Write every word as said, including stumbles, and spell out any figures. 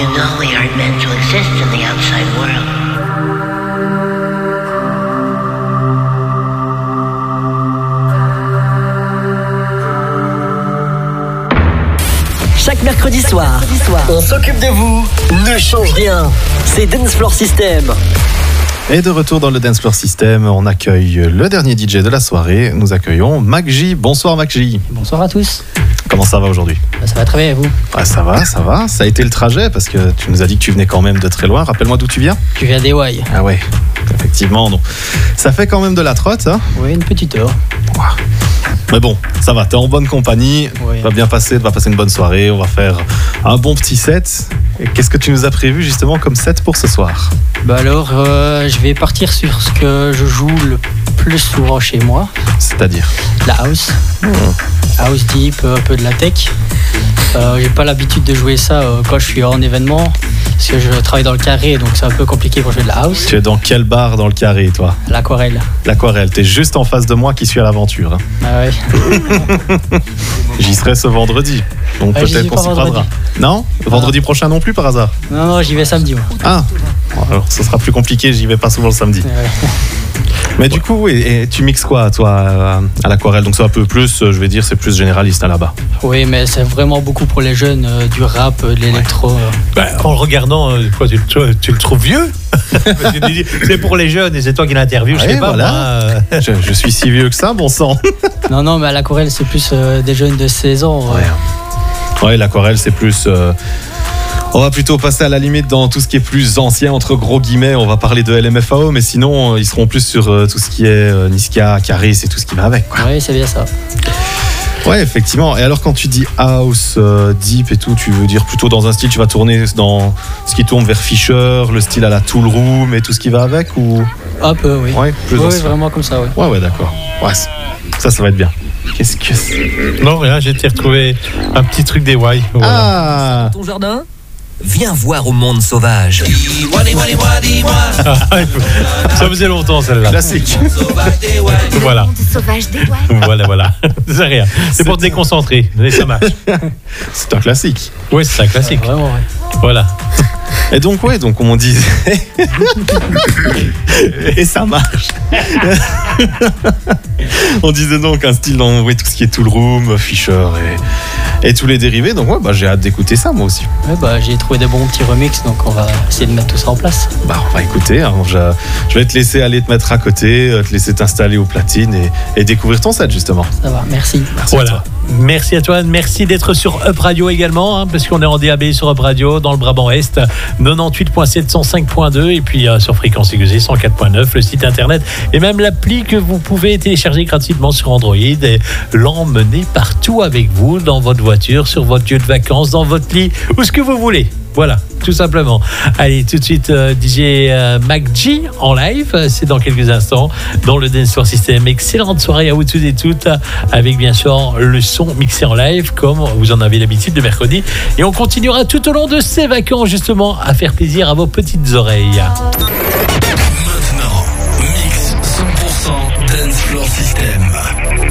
You know we aren't meant to exist in the outside world. Chaque mercredi soir, on s'occupe de vous, ne change rien. C'est Dance Floor System. Et de retour dans le Dance Floor System, on accueille le dernier D J de la soirée. Nous accueillons MacJ. Bonsoir MacJ. Bonsoir à tous. Comment ça va aujourd'hui ? Ça va très bien et vous ? Ouais, ça va, ça va. Ça a été le trajet parce que tu nous as dit que tu venais quand même de très loin. Rappelle-moi d'où tu viens ? Je viens d'E Y. Ah ouais, effectivement. Donc, ça fait quand même de la trotte, hein ? Oui, une petite heure. Wow. Mais bon, ça va, t'es en bonne compagnie, oui. Va bien passer, va passer une bonne soirée, on va faire un bon petit set. Et qu'est-ce que tu nous as prévu justement comme set pour ce soir ? Bah alors, euh, je vais partir sur ce que je joue le plus souvent chez moi. C'est-à-dire ? La house. Mmh. House deep, un peu de la tech. Euh, j'ai pas l'habitude de jouer ça euh, quand je suis en événement, parce que je travaille dans le carré, donc c'est un peu compliqué pour jouer de la house. Tu es dans quel bar dans le carré, toi ? L'Aquarelle. L'Aquarelle, t'es juste en face de moi qui suis à l'aventure. Hein. Ah ouais. J'y serai ce vendredi, donc ah, peut-être qu'on s'y croisera. Non ? Vendredi ah. prochain non plus par hasard ? Non, non, j'y vais samedi. Moi. Ah, alors ce sera plus compliqué, j'y vais pas souvent le samedi. Ouais. Mais du coup, et, et tu mixes quoi, toi, à l'Aquarelle ? Donc c'est un peu plus, je vais dire, c'est plus généraliste hein, là-bas. Oui, mais c'est vraiment beaucoup pour les jeunes, euh, du rap, de l'électro. Euh. Bah, en le regardant, euh, quoi, tu, tu, tu le trouves vieux ? C'est pour les jeunes et c'est toi qui l'interviews, ouais, je sais pas voilà. moi. je, je suis si vieux que ça, bon sang. Non, non, mais à l'Aquarelle, c'est plus euh, des jeunes de seize ans. Ouais, euh. ouais l'Aquarelle, c'est plus... Euh... On va plutôt passer à la limite dans tout ce qui est plus ancien, entre gros guillemets. On va parler de L M F A O, mais sinon, ils seront plus sur euh, tout ce qui est euh, Niska, Caris et tout ce qui va avec. Oui, c'est bien ça. Ouais, effectivement. Et alors, quand tu dis house, euh, deep et tout, tu veux dire plutôt dans un style, tu vas tourner dans ce qui tourne vers Fisher, le style à la Tool Room et tout ce qui va avec ou... Un peu, oui. Ouais, plus oui, vraiment comme ça, oui. Ouais, ouais, d'accord. Ouais, ça, ça va être bien. Qu'est-ce que c'est ? Non, rien, j'ai retrouvé un petit truc des Y. Voilà. Ah ! Ton jardin ? Viens voir au monde sauvage. Ah, ça faisait longtemps celle-là. Classique. Voilà. Sauvage des Y. Voilà, voilà. C'est rien. C'est pour te déconcentrer. Mais ça marche. C'est un classique. Oui, c'est un classique. Ah, vraiment, ouais. Voilà. Et donc, ouais, donc, comme on disait. Et ça marche. On disait donc un style dans ouais, tout ce qui est Tool Room, Fisher et, et tous les dérivés. Donc, ouais, bah, j'ai hâte d'écouter ça, moi aussi. Ouais, bah, j'ai trouvé des bons petits remixes, donc on va essayer de mettre tout ça en place. Bah, on va écouter. Hein. Je, je vais te laisser aller te mettre à côté, te laisser t'installer aux platines et, et découvrir ton set, justement. Ça va, merci. Merci voilà. à toi. Merci à toi, merci d'être sur Up Radio également, hein, parce qu'on est en D A B sur Up Radio dans le Brabant Est, quatre-vingt-dix-huit point sept, cent cinq point deux et puis euh, sur Fréquence Aiguisée cent quatre point neuf, le site internet et même l'appli que vous pouvez télécharger gratuitement sur Android et l'emmener partout avec vous, dans votre voiture, sur votre lieu de vacances, dans votre lit, où ce que vous voulez. Voilà, tout simplement. Allez, tout de suite, euh, D J euh, MacJ en live. C'est dans quelques instants dans le Dance Floor System. Excellente soirée à vous tous et toutes, avec bien sûr le son mixé en live, comme vous en avez l'habitude de mercredi. Et on continuera tout au long de ces vacances, justement, à faire plaisir à vos petites oreilles. Maintenant, mix cent pour cent Dance Floor System.